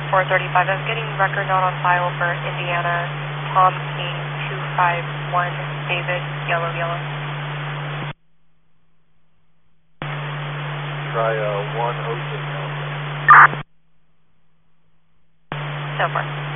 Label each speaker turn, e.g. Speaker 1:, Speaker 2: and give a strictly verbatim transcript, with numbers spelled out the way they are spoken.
Speaker 1: four thirty-five. I'm getting record not on file for Indiana, Tom King, two five one, David, yellow, yellow.
Speaker 2: Try uh, one oh six.
Speaker 1: So far.